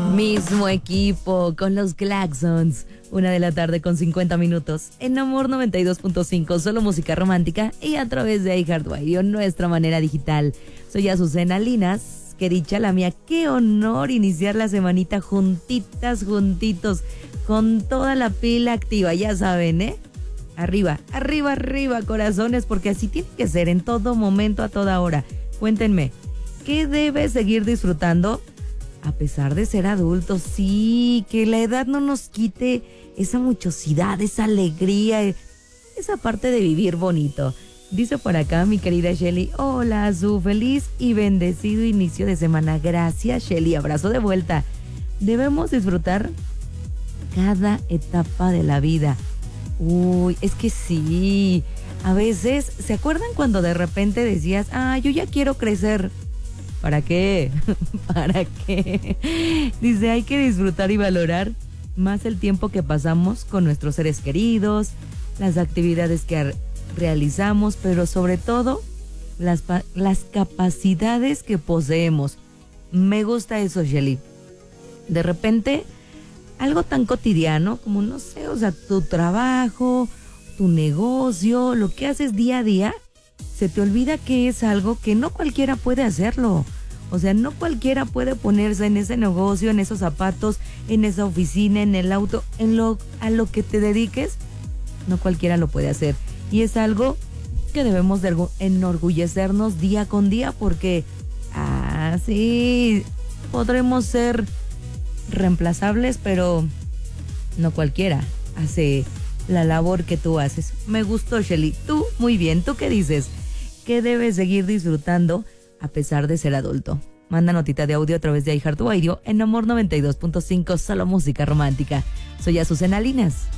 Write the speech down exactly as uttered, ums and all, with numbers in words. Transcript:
Mismo equipo con los Claxons. Una de la tarde con cincuenta minutos. En Amor noventa y dos punto cinco, solo música romántica y a través de iHeartRadio, nuestra manera digital. Soy Azucena Linas. Qué dicha la mía. Qué honor iniciar la semanita juntitas, juntitos, con toda la pila activa. Ya saben, ¿eh? Arriba, arriba, arriba, corazones, porque así tiene que ser en todo momento, a toda hora. Cuéntenme, ¿qué debes seguir disfrutando a pesar de ser adultos? Sí, que la edad no nos quite esa muchosidad, esa alegría, esa parte de vivir bonito. Dice por acá mi querida Shelly, hola, su feliz y bendecido inicio de semana. Gracias, Shelly, abrazo de vuelta. Debemos disfrutar cada etapa de la vida. Uy, es que sí, a veces, ¿se acuerdan cuando de repente decías, ah, yo ya quiero crecer? ¿Para qué? ¿Para qué? Dice, hay que disfrutar y valorar más el tiempo que pasamos con nuestros seres queridos, las actividades que realizamos, pero sobre todo las, las capacidades que poseemos. Me gusta eso, Shelly. De repente, algo tan cotidiano como, no sé, o sea, tu trabajo, tu negocio, lo que haces día a día, se te olvida que es algo que no cualquiera puede hacerlo. O sea, no cualquiera puede ponerse en ese negocio, en esos zapatos, en esa oficina, en el auto, en lo a lo que te dediques. No cualquiera lo puede hacer. Y es algo que debemos de enorgullecernos día con día porque, ah, sí, podremos ser reemplazables, pero no cualquiera hace la labor que tú haces. Me gustó, Shelly. Tú, muy bien. ¿Tú qué dices? ¿Qué debes seguir disfrutando a pesar de ser adulto? Manda notita de audio a través de iHeartRadio en Amor noventa y dos punto cinco, solo música romántica. Soy Azucena Linas.